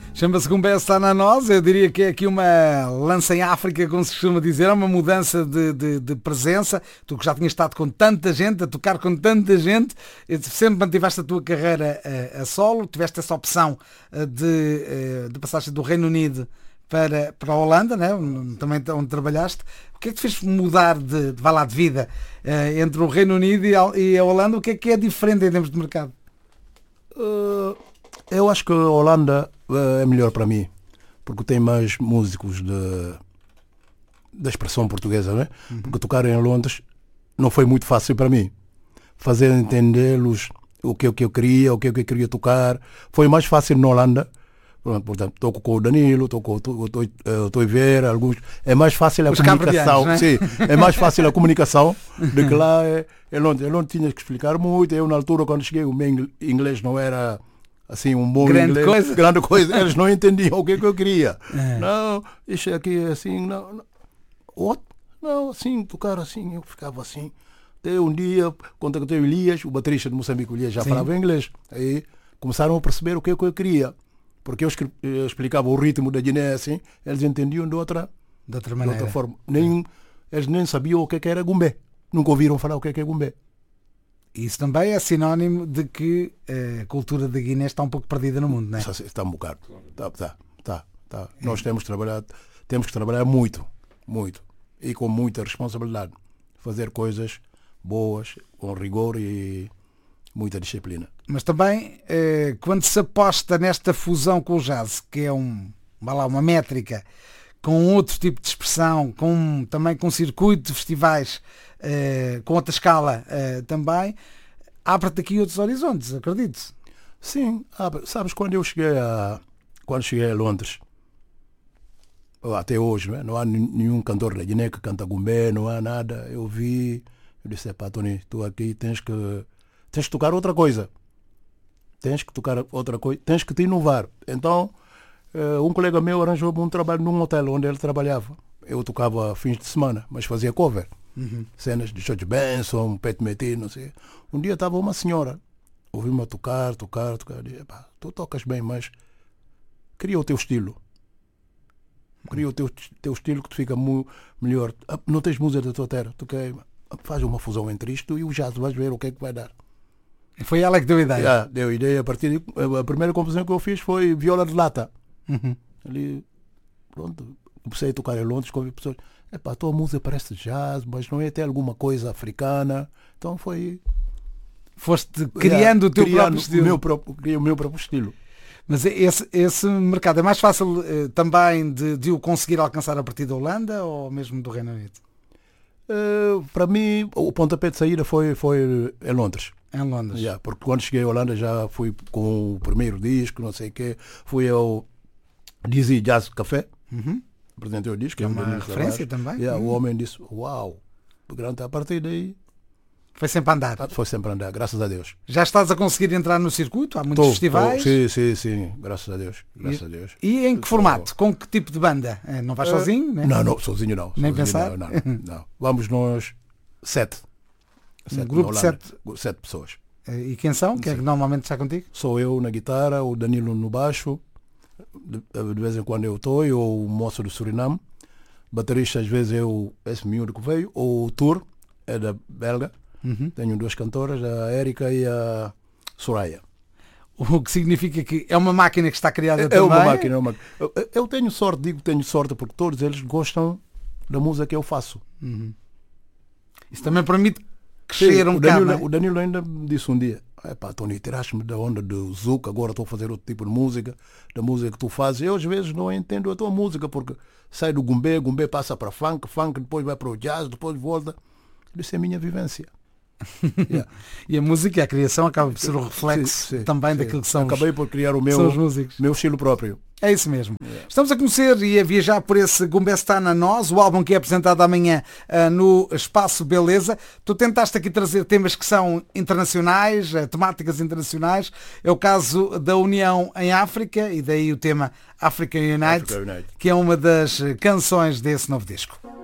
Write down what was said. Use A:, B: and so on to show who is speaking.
A: Chama-se Gumbé está na nós. Eu diria que é aqui uma lança em África, como se costuma dizer, é uma mudança de presença. Tu que já tinhas estado com tanta gente, a tocar com tanta gente, sempre mantiveste a tua carreira a solo, tiveste essa opção de passagem do Reino Unido para a Holanda, né? Também onde trabalhaste. O que é que te fez mudar de vida entre o Reino Unido e a Holanda? O que é diferente em termos de mercado?
B: Eu acho que a Holanda é melhor para mim, porque tem mais músicos da expressão portuguesa, né? Porque tocar em Londres não foi muito fácil para mim. Fazer entendê-los o que eu queria, o que eu queria tocar. Foi mais fácil na Holanda. Portanto, toco com o Danilo, toco com o Toiveira, alguns. É mais fácil a comunicação. Né? Sim, é mais fácil a comunicação do que lá em Londres. Eu não tinha que explicar muito. Eu, na altura, quando cheguei, o meu inglês não era assim um bom
A: grande
B: inglês. Grande coisa. Eles não entendiam o que eu queria. Não, isso aqui é assim, não. What? Não, assim, tocar assim, eu ficava assim. Até um dia, contactei o Elias, o baterista de Moçambique, o Elias já falava inglês. Aí começaram a perceber o que eu queria. Porque eu explicava o ritmo da Guiné assim, eles entendiam de outra maneira. De outra forma. Eles nem sabiam o que era Gumbé. Nunca ouviram falar o que é Gumbé.
A: Isso também é sinónimo de que a cultura da Guiné está um pouco perdida no mundo, não é?
B: Está um bocado. Tá. Nós temos que trabalhar muito, muito. E com muita responsabilidade. Fazer coisas boas, com rigor e muita disciplina.
A: Mas também, quando se aposta nesta fusão com o jazz, que é uma métrica, com outro tipo de expressão, também com circuito de festivais, com outra escala também, abre-te aqui outros horizontes, acredito.
B: Sim, sabes, quando cheguei a Londres, até hoje, não há nenhum cantor da Guiné que canta Gumbé, não há nada. Eu disse, Tony, tu aqui tens que tocar outra coisa. Tens que te inovar. Então, um colega meu arranjou um trabalho num hotel onde ele trabalhava. Eu tocava fins de semana, mas fazia cover. Cenas de George Benson, Pat Metheny, não sei. Um dia estava uma senhora, ouviu-me a tocar. Eu disse, tu tocas bem, mas cria o teu estilo. Cria o teu estilo que te fica melhor. Não tens música da tua terra. Faz uma fusão entre isto e o jazz, vais ver o que é que vai dar.
A: Foi ela que deu ideia?
B: Deu ideia. A primeira composição que eu fiz foi Viola de Lata. Ali, pronto, comecei a tocar em Londres, convidei pessoas. A tua música parece jazz, mas não é até alguma coisa africana. Então foi...
A: Foste criando o teu próprio estilo.
B: Criei o meu próprio estilo.
A: Mas esse mercado é mais fácil também de o conseguir alcançar a partir da Holanda ou mesmo do Reino Unido?
B: Para mim, o pontapé de saída foi em Londres.
A: Em Londres.
B: Porque quando cheguei à Holanda já fui com o primeiro disco, não sei o quê. Fui ao Dizzy Jazz Café. Apresentei o disco.
A: Que é uma referência também.
B: O homem disse, uau. A partir daí...
A: Foi sempre a andar.
B: Foi sempre a andar, graças a Deus.
A: Já estás a conseguir entrar no circuito? Há muitos festivais?
B: Sim, graças a Deus.
A: E em que formato? Com que tipo de banda? Não vais sozinho? Né?
B: Não, sozinho não.
A: Nem pensar?
B: Não. Vamos nós 7.
A: Um grupo de
B: 7 pessoas.
A: E quem são? Quem é que normalmente está contigo?
B: Sou eu na guitarra, o Danilo no baixo, de vez em quando eu estou, ou o moço do Suriname. Baterista às vezes esse miúdo que veio, ou o Tour, é da belga. Tenho 2 cantoras, a Érica e a Soraya.
A: O que significa que é uma máquina que está criada também?
B: É uma máquina. Eu tenho sorte, porque todos eles gostam da música que eu faço.
A: Isso também permite crescer um bocado.
B: O Danilo ainda me disse um dia, Tony, tiraste-me da onda do Zouk, agora estou a fazer outro tipo de música, da música que tu fazes. Eu às vezes não entendo a tua música, porque sai do Gumbé passa para funk, depois vai para o jazz, depois volta. Isso é a minha vivência.
A: E a música e a criação acaba por ser o reflexo também daquilo que são
B: Acabei por criar o meu estilo próprio.
A: É isso mesmo. Estamos a conhecer e a viajar por esse Gumbé está na nós, o álbum que é apresentado amanhã no Espaço Beleza. Tu tentaste aqui trazer temas que são internacionais, temáticas internacionais. É o caso da União em África e daí o tema Africa Unite, que é uma das canções desse novo disco.